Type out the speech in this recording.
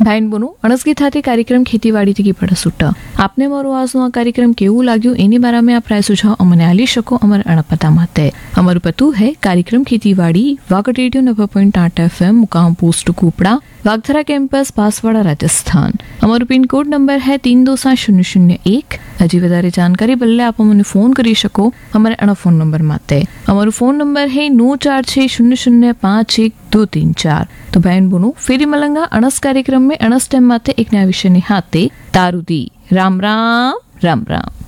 ભાઈન બોનું અણસગી થાતે કાર્યક્રમ ખેતીવાડી થી પડ સુટ આપને મારો આજનો આ કાર્યક્રમ કેવું લાગ્યું એની બારામાં આપ રાય સુझाव અમને આલી શકો અમાર અણપતા માતે અમારું પતું है कार्यक्रम खेतीवाड़ी वागड़ रेडियो 90.8 FM मुकाम पोस्ट कुपड़ा वागधरा कैंपस बांसवाड़ा राजस्थान। અમારું પિન કોડ નંબર है 327001। હજી વધારે જાણકારી બદલે આપ મને ફોન કરી શકો અમારે અણા ફોન નંબર માતે અમારું ફોન નંબર है 9460051234। तो बहन बोनो फेरी मलंगा अणस कार्यक्रम में अणस टाइम माते एक नया विषय ने हाथे तारुदी। राम राम राम राम।